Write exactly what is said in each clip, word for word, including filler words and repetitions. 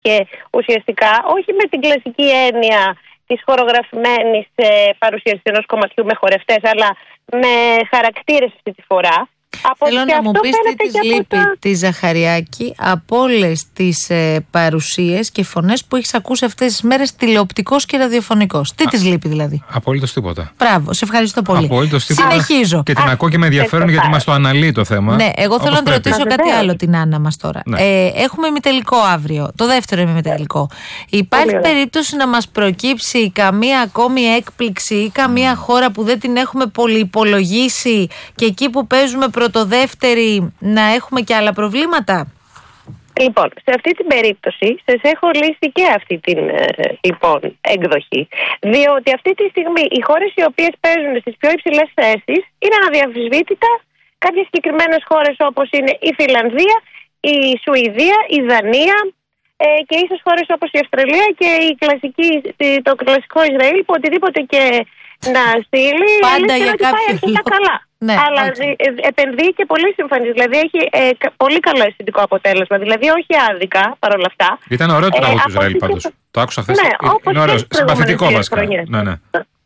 και ουσιαστικά όχι με την κλασική έννοια της χορογραφημένης ε, παρουσίασης ενός κομματιού με χορευτές, αλλά με χαρακτήρες αυτή τη φορά. Από Θέλω να μου πεις τι της λείπει τα... τη Ζαχαριάκη από όλες τις ε, παρουσίες και φωνές που έχεις ακούσει αυτές τις μέρες τηλεοπτικός και ραδιοφωνικός. Τι Α, της λείπει δηλαδή? Απολύτως τίποτα. Μπράβο, σε ευχαριστώ πολύ. Απολύτως τίποτα. Συνεχίζω. Και την ακούω και με ενδιαφέρον γιατί μας το αναλύει το θέμα. Ναι, εγώ θέλω να τη ρωτήσω κάτι άλλο την Άννα μας τώρα. Ναι. Ε, έχουμε ημιτελικό αύριο. Το δεύτερο ημιτελικό. Υπάρχει περίπτωση να μας προκύψει καμία ακόμη έκπληξη ή καμία χώρα που δεν την έχουμε πολυυπολογίσει και εκεί που παίζουμε πρωτοδεύτερη να έχουμε και άλλα προβλήματα? Λοιπόν, σε αυτή την περίπτωση σας έχω λύσει και αυτή την λοιπόν, έκδοχη, διότι αυτή τη στιγμή οι χώρες οι οποίες παίζουν στις πιο υψηλές θέσεις είναι αδιαμφισβήτητα κάποιες συγκεκριμένες χώρες όπως είναι η Φιλανδία, η Σουηδία, η Δανία ε, και ίσως χώρες όπως η Αυστραλία και η κλασική, το κλασικό Ισραήλ που οτιδήποτε και να στείλει πάντα για ότι πάει αρκετά καλά. Ναι, αλλά okay. επενδύει και πολύ συμφανής. Δηλαδή έχει ε, πολύ καλό αισθητικό αποτέλεσμα. Δηλαδή όχι άδικα παρόλα αυτά. Ήταν ωραίο το τραγούδι του Ισραήλ πάντως. Το άκουσα χθες. Ναι, είναι ωραίο. Συμπαθητικό βασικά. Ναι, ναι.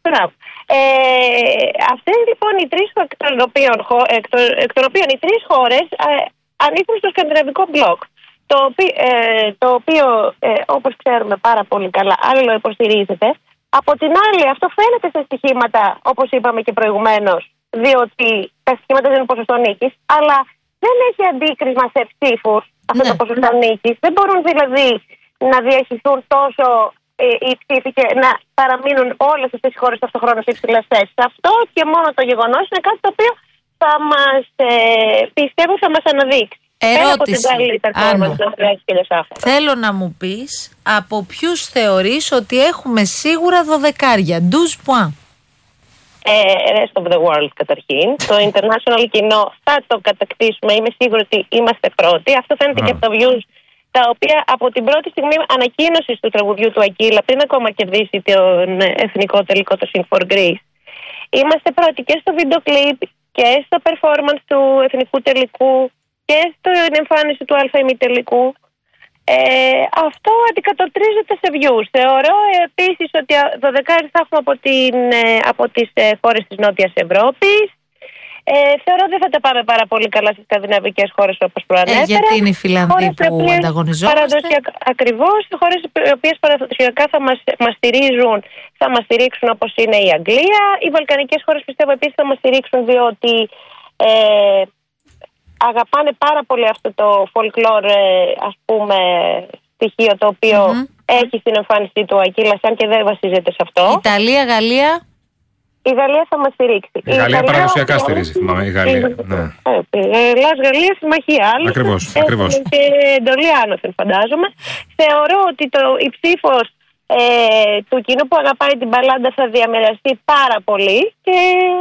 Ε, αυτές λοιπόν οι τρεις εκ των οποίων, εκ των, εκ των οποίων οι τρεις χώρες ε, ανήκουν στο σκανδιναβικό μπλοκ. Το οποίο, ε, το οποίο ε, όπως ξέρουμε πάρα πολύ καλά, άλλο υποστηρίζεται. Από την άλλη, αυτό φαίνεται στα στοιχήματα, όπως είπαμε και προηγουμένως, διότι τα στοιχήματα δεν είναι ποσοστό νίκης, αλλά δεν έχει αντίκρισμα σε ψήφους αυτό ναι. το ποσοστό νίκης. Δεν μπορούν δηλαδή να διαχειριστούν τόσο ε, οι ψήφοι και να παραμείνουν όλες αυτές οι χώρες ταυτοχρόνως σε υψηλές θέσεις. Αυτό και μόνο το γεγονός είναι κάτι το οποίο θα μας, ε, πιστεύω, θα μας αναδείξει. Ερώτηση, Άννα, θέλω να μου πεις από ποιους θεωρείς ότι έχουμε σίγουρα δωδεκάρια, douze points. Ε, rest of the world καταρχήν. Το international κοινό θα το κατακτήσουμε, είμαι σίγουρη ότι είμαστε πρώτοι. Αυτό φαίνεται yeah. και από τα views, τα οποία από την πρώτη στιγμή ανακοίνωσης του τραγουδιού του Ακύλα, πριν ακόμα κερδίσει τον εθνικό τελικό, το Sing for Greece, είμαστε πρώτοι και στο βίντεο κλιπ και στο performance του εθνικού τελικού και στην εμφάνιση του αλφα ημιτελικού. Ε, αυτό αντικατοπτρίζεται σε views. Θεωρώ επίσης ότι δωδεκάρι θα έχουμε από, την, από τις χώρες της Νότιας Ευρώπης. Ε, θεωρώ ότι δεν θα τα πάμε πάρα πολύ καλά στις σκανδιναβικές χώρες όπως προανέφερα. Ε, γιατί είναι οι Φιλανδοί που ανταγωνιζόμαστε. Ακριβώς, οι χώρες οι οποίες παραδοσιακά θα μας, μας στηρίζουν, θα μας στηρίξουν όπως είναι η Αγγλία. Οι βαλκανικές χώρες πιστεύω επίσης θα μας στηρίξουν διότι ε, αγαπάνε πάρα πολύ αυτό το folklore, ας πούμε, στοιχείο το οποίο mm-hmm. έχει στην εμφάνιση του Ακύλα, αν και δεν βασίζεται σε αυτό. Ιταλία, Γαλλία. Η Γαλλία θα μας στηρίξει. Η, η Γαλλία παραδοσιακά στηρίζει, θυμάμαι, η Γαλλία. Ναι. Ελλάς, Γαλλία, συμμαχία άλλη. Ακριβώς, ακριβώς. Και εντολή άνωθεν, φαντάζομαι. Θεωρώ ότι το, η ψήφος ε, του κοινού που αγαπάει την μπαλάντα θα διαμεραστεί πάρα πολύ και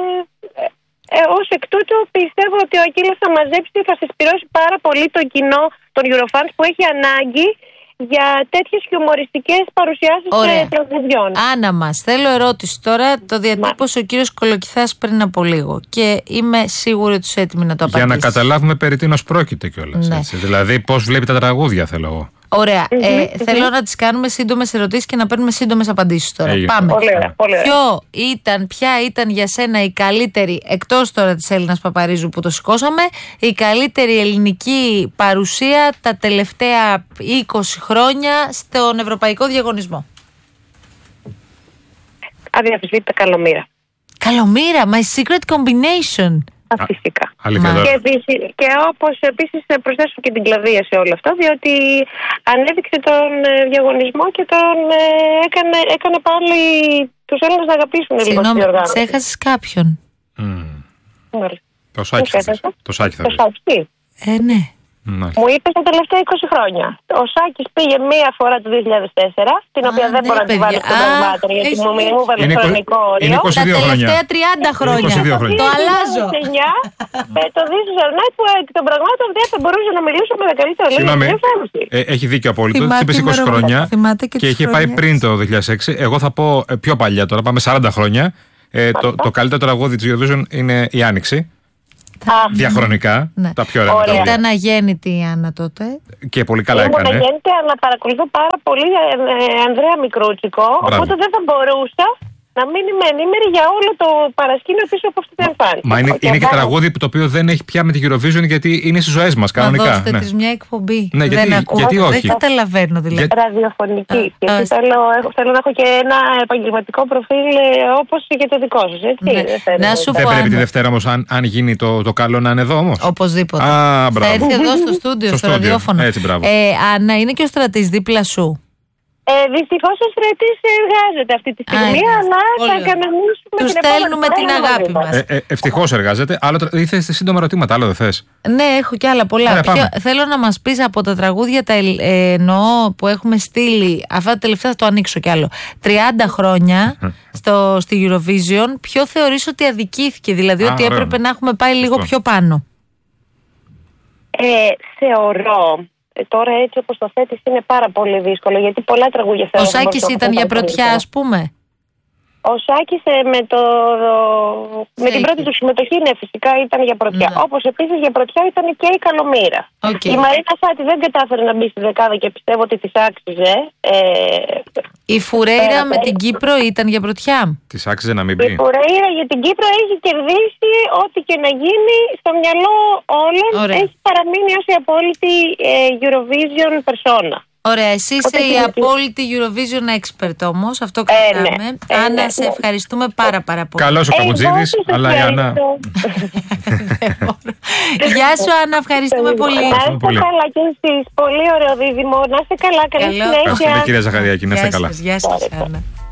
ε, ως εκ τούτου πιστεύω ότι ο Ακύλας θα μαζέψει και θα συσπυρώσει πάρα πολύ το κοινό των Eurofans που έχει ανάγκη για τέτοιες χιουμοριστικές παρουσιάσεις τραγουδιών. Άννα μας, θέλω ερώτηση τώρα. Το διατύπωσε ο κύριος Κολοκυθάς πριν από λίγο και είμαι σίγουρη ότι είσαι έτοιμη να το απαντήσεις. Για να καταλάβουμε περί τίνος πρόκειται κιόλας. Ναι. Δηλαδή πώς βλέπει τα τραγούδια, θέλω εγώ. Ωραία. Mm-hmm, ε, mm-hmm. Θέλω να τις κάνουμε σύντομες ερωτήσεις και να παίρνουμε σύντομες απαντήσεις τώρα. Έγινε. Πάμε. Ωραία, πολύ ωραία. Ποιο ήταν, ποια ήταν για σένα η καλύτερη, εκτός τώρα της Έλληνας Παπαρίζου που το σηκώσαμε, η καλύτερη ελληνική παρουσία τα τελευταία είκοσι χρόνια στον ευρωπαϊκό διαγωνισμό? Αδιαμφισβήτητα Καλομήρα. Καλομήρα, my secret combination. Φυσικά. Α, και, επίσης, και όπως επίσης προσθέσω και την κλαδία σε όλο αυτό, διότι ανέδειξε τον διαγωνισμό και τον έκανε, έκανε πάλι τους Έλληνες να αγαπήσουν λίγο την οργάνωση. Ξέχασες κάποιον. Mm. Το Σάκη θα Το Σάκη θα πει. Ε, ναι. Μάλιστα. Μου είπε τα τελευταία είκοσι χρόνια. Ο Σάκης πήγε μία φορά το δύο χιλιάδες τέσσερα, την οποία Α, δεν ναι, μπορώ να τη βάλω στον πραγμάτων, γιατί μου έβαλε χρονικό όριο. Είναι είκοσι δύο τα χρόνια. τελευταία τριάντα χρόνια. χρόνια. Το αλλάζω. Το This is our night που εκ των πραγμάτων δεν θα μπορούσε να μιλήσω με τα καλύτερα λόγια. Έχει δίκιο απόλυτο. Τι είπε είκοσι χρόνια και είχε πάει πριν το δύο χιλιάδες έξι. Εγώ θα πω πιο παλιά τώρα, πάμε σαράντα χρόνια. Το καλύτερο τραγούδι της Eurovision είναι η Άνοιξη. Διαχρονικά. Ναι. Τα πιο ωραία. Ήταν αγέννητη η Άννα τότε. Και πολύ καλά έκανε. Ήμουν αγέννητη, αλλά παρακολουθώ πάρα πολύ ε, Ανδρέα Μικρούτσικο. Μπράβο. Οπότε δεν θα μπορούσα να μην είμαι ενήμερη για όλο το παρασκήνιο πίσω από αυτή την εμφάνιση. Μα είναι, είναι και, και τραγούδι το οποίο δεν έχει πια με τη Eurovision, γιατί είναι στις ζωές μας κανονικά. Να δώστε ναι. της μια εκπομπή. Ναι, γιατί, δεν ακούω, γιατί όχι. Δεν καταλαβαίνω δηλαδή. Για... Ραδιοφωνική. Α, γιατί α, θέλω, θέλω να έχω και ένα επαγγελματικό προφίλ όπως και το δικό σας. Έτσι. Ναι. Δεν, θέλω, να σου δεν πω, πρέπει τη Δευτέρα όμως, αν, αν γίνει το, το καλό, να είναι εδώ όμως. Οπωσδήποτε. Α, θα έρθει εδώ στο στούντιο, στο, στο ραδιόφωνο. Έτσι, ε, Άννα, είναι και ο Στρατής δίπλα σου. Ε, δυστυχώς ο Στρατής εργάζεται αυτή τη στιγμή, Α, αλλά θα κανονίσουμε Τους την στέλνουμε την αγάπη μας. Ε, ε, ευτυχώς εργάζεται. Άλλο, ή θες σύντομα ερωτήματα, άλλο δεν θες? Ναι, έχω κι άλλα πολλά. Ποιο, θέλω να μας πεις από τα τραγούδια τα ε, εννοώ που έχουμε στείλει, αυτά τα τελευταία θα το ανοίξω κι άλλο, τριάντα χρόνια στο, στη Eurovision, ποιο θεωρείς ότι αδικήθηκε, δηλαδή Α, ότι έπρεπε ωραία. να έχουμε πάει λίγο πιο πάνω? Ε, θεωρώ... Τώρα έτσι όπως το θέτεις είναι πάρα πολύ δύσκολο, γιατί πολλά τραγούδια Ο Σάκης ήταν για πρωτιά, ας πούμε. Ο Σάκης με, το, με την πρώτη του συμμετοχή, ναι, φυσικά ήταν για πρωτιά. Ναι. Όπως επίσης για πρωτιά ήταν και η Καλομήρα. Okay. Η Μαρίνα Σάτι δεν κατάφερε να μπει στη δεκάδα και πιστεύω ότι της άξιζε. Ε, η Φουρέιρα ε, με την Κύπρο ήταν για πρωτιά. Της άξιζε να μην μπει. Η Φουρέιρα για την Κύπρο έχει κερδίσει ό,τι και να γίνει στο μυαλό όλων. Ωραία. Έχει παραμείνει ως η απόλυτη ε, Eurovision persona. Ωραία, εσύ είσαι η απόλυτη Eurovision expert όμως, αυτό κρατάμε. Ε, ναι. ε, Άννα, ναι, σε ευχαριστούμε πάρα πάρα πολύ. Καλώς ο Καμπουτζίδης, ε, αλλά η Άννα... Γεια σου Άννα, ευχαριστούμε πολύ. Να είστε καλά και εσείς, πολύ ωραίο δίδυμο, να είστε καλά, καλή συνέχεια. Ευχαριστούμε κυρία Ζαχαριακή, να είστε καλά. Γεια σας Άννα.